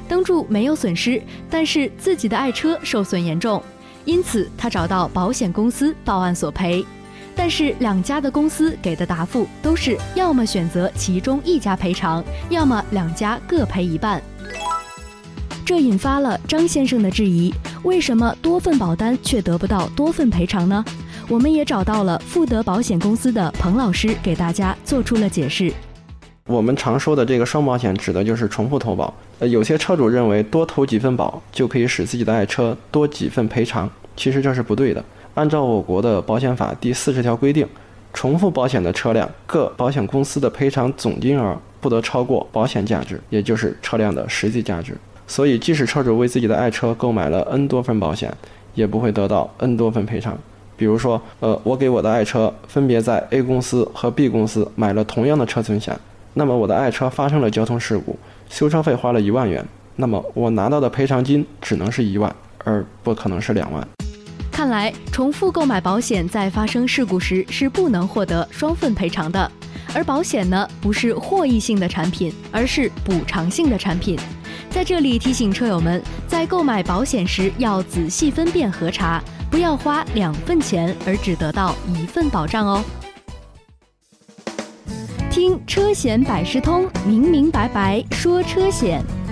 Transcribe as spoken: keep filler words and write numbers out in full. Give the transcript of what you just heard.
登注没有损失，但是自己的爱车受损严重，因此他找到保险公司报案索赔。但是两家的公司给的答复都是要么选择其中一家赔偿，要么两家各赔一半。这引发了张先生的质疑，为什么多份保单却得不到多份赔偿呢？我们也找到了富德保险公司的彭老师，给大家做出了解释。 我们常说的这个双保险指的就是重复投保。呃，有些车主认为多投几份保就可以使自己的爱车多几份赔偿，其实这是不对的。按照我国的保险法第四十条规定，重复保险的车辆各保险公司的赔偿总金额不得超过保险价值，也就是车辆的实际价值。所以即使车主为自己的爱车购买了 N 多份保险，也不会得到 N 多份赔偿。比如说呃，我给我的爱车分别在 A 公司和 B 公司买了同样的车损险，那么我的爱车发生了交通事故，修车费花了一万元，那么我拿到的赔偿金只能是一万，而不可能是两万。 看来重复购买保险在发生事故时是不能获得双份赔偿的，而保险呢，不是获益性的产品，而是补偿性的产品。在这里提醒车友们，在购买保险时要仔细分辨核查，不要花两份钱而只得到一份保障哦。听车险百事通，明明白白说车险。